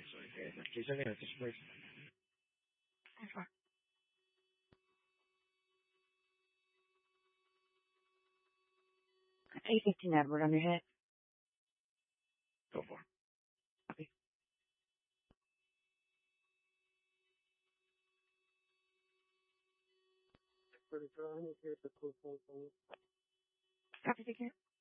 He's looking at this place. A15 Edward on your hit. Go for it. Okay. Copy, take care.